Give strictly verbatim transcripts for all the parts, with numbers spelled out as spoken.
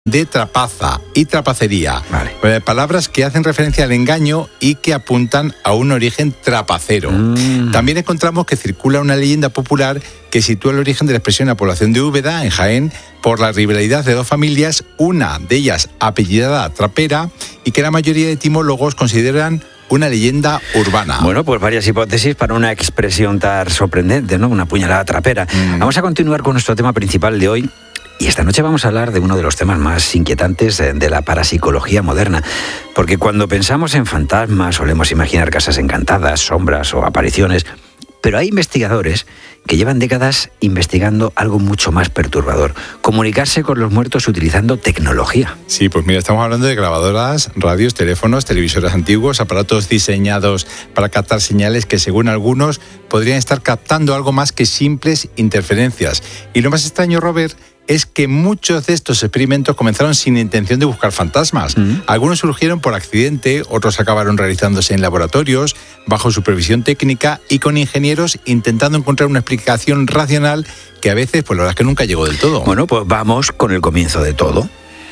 de trapaza y trapacería, vale. palabras que hacen referencia al engaño y que apuntan a un origen trapacero. Mm. También encontramos que circula una leyenda popular que sitúa el origen de la expresión en la población de Úbeda, en Jaén, por la rivalidad de dos familias, una de ellas apellidada Trapera, y que la mayoría de etimólogos consideran una leyenda urbana. Bueno, pues varias hipótesis para una expresión tan sorprendente, ¿no? Una puñalada trapera. Mm. Vamos a continuar con nuestro tema principal de hoy. Y esta noche vamos a hablar de uno de los temas más inquietantes de la parapsicología moderna, porque cuando pensamos en fantasmas solemos imaginar casas encantadas, sombras o apariciones, pero hay investigadores que llevan décadas investigando algo mucho más perturbador: comunicarse con los muertos utilizando tecnología. Sí, pues mira, estamos hablando de grabadoras, radios, teléfonos, televisores antiguos, aparatos diseñados para captar señales que, según algunos, podrían estar captando algo más que simples interferencias. Y lo más extraño, Robert, es que muchos de estos experimentos comenzaron sin intención de buscar fantasmas. Mm. Algunos surgieron por accidente, otros acabaron realizándose en laboratorios, bajo supervisión técnica y con ingenieros intentando encontrar una explicación racional que a veces, pues la verdad es que nunca llegó del todo. Bueno, pues vamos con el comienzo de todo.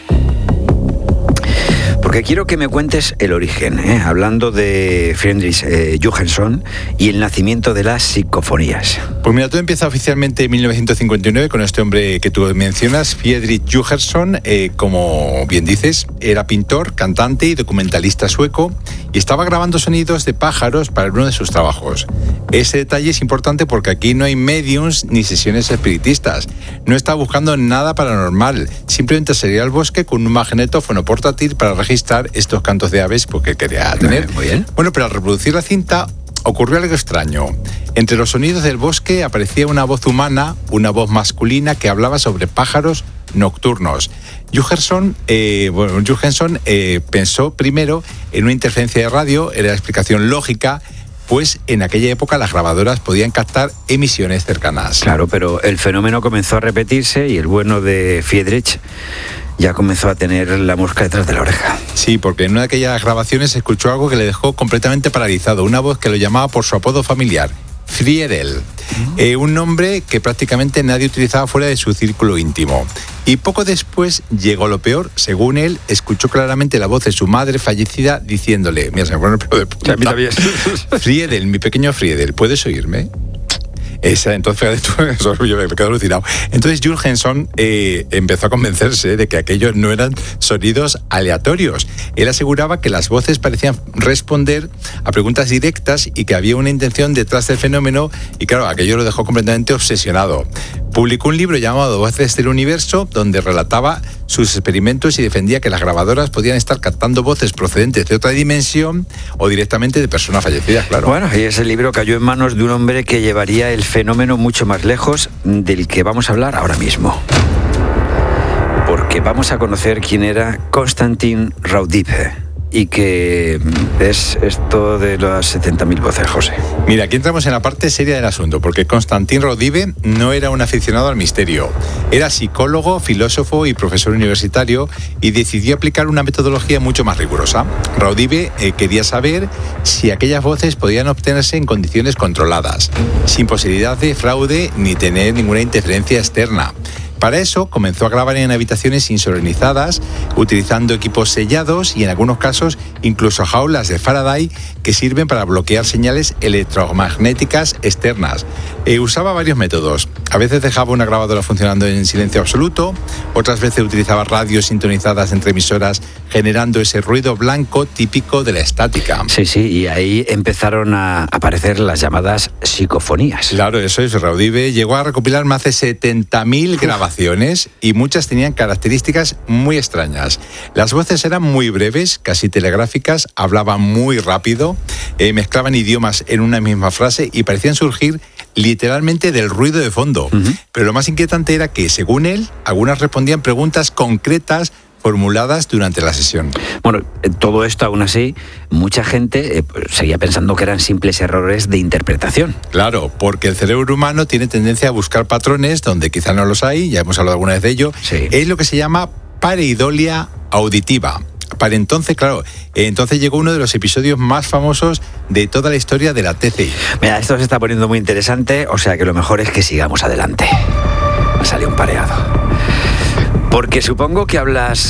Porque quiero que me cuentes el origen, ¿eh? Hablando de Friedrich eh, Jurgenson y el nacimiento de las psicofonías. Pues mira, todo empieza oficialmente en mil novecientos cincuenta y nueve con este hombre que tú mencionas, Friedrich Jurgenson. Eh, como bien dices, era pintor, cantante y documentalista sueco y estaba grabando sonidos de pájaros para uno de sus trabajos. Ese detalle es importante porque aquí no hay mediums ni sesiones espiritistas. No estaba buscando nada paranormal, simplemente salía al bosque con un magnetófono portátil para registrar estos cantos de aves porque quería tener. Muy bien. Bueno, pero al reproducir la cinta ocurrió algo extraño. Entre los sonidos del bosque aparecía una voz humana, una voz masculina que hablaba sobre pájaros nocturnos. Jurgenson, eh, bueno, Jurgenson eh, pensó primero en una interferencia de radio, era la explicación lógica, pues en aquella época las grabadoras podían captar emisiones cercanas. Claro, pero el fenómeno comenzó a repetirse y el bueno de Friedrich ya comenzó a tener la mosca detrás de la oreja. Sí, porque en una de aquellas grabaciones escuchó algo que le dejó completamente paralizado, una voz que lo llamaba por su apodo familiar, Friedel, uh-huh. eh, un nombre que prácticamente nadie utilizaba fuera de su círculo íntimo. Y poco después llegó lo peor. Según él, escuchó claramente la voz de su madre fallecida diciéndole, mira, se me pone el pelo de punta. Mira bien. Friedel, mi pequeño Friedel, ¿puedes oírme? Esa, entonces, yo me quedo alucinado. Entonces Jurgenson eh, empezó a convencerse de que aquellos no eran sonidos aleatorios. Él aseguraba que las voces parecían responder a preguntas directas y que había una intención detrás del fenómeno, y claro, aquello lo dejó completamente obsesionado. Publicó un libro llamado Voces del Universo, donde relataba sus experimentos y defendía que las grabadoras podían estar captando voces procedentes de otra dimensión o directamente de personas fallecidas, claro. Bueno, y ese libro cayó en manos de un hombre que llevaría el fenómeno mucho más lejos del que vamos a hablar ahora mismo. Porque vamos a conocer quién era Konstantin Raudive. Y que es esto de las setenta mil voces, José. Mira, aquí entramos en la parte seria del asunto, porque Konstantin Raudive no era un aficionado al misterio. Era psicólogo, filósofo y profesor universitario y decidió aplicar una metodología mucho más rigurosa. Raudive eh, quería saber si aquellas voces podían obtenerse en condiciones controladas, sin posibilidad de fraude ni tener ninguna interferencia externa. Para eso comenzó a grabar en habitaciones insonorizadas, utilizando equipos sellados y en algunos casos incluso jaulas de Faraday que sirven para bloquear señales electromagnéticas externas. Eh, usaba varios métodos. A veces dejaba una grabadora funcionando en silencio absoluto, otras veces utilizaba radios sintonizadas entre emisoras generando ese ruido blanco típico de la estática. Sí, sí, y ahí empezaron a aparecer las llamadas psicofonías. Claro, eso es. Raudive llegó a recopilar más de setenta mil grabaciones y muchas tenían características muy extrañas. Las voces eran muy breves, casi telegráficas, hablaban muy rápido, eh, mezclaban idiomas en una misma frase y parecían surgir literalmente del ruido de fondo. Uh-huh. Pero lo más inquietante era que, según él, algunas respondían preguntas concretas formuladas durante la sesión. Bueno, todo esto aún así, mucha gente eh, seguía pensando que eran simples errores de interpretación. Claro, porque el cerebro humano tiene tendencia a buscar patrones donde quizá no los hay, ya hemos hablado alguna vez de ello. Sí. Es lo que se llama pareidolia auditiva. Para entonces, claro, entonces llegó uno de los episodios más famosos de toda la historia de la T C I. Mira, esto se está poniendo muy interesante, o sea que lo mejor es que sigamos adelante. Me salió un pareado. Porque supongo que hablas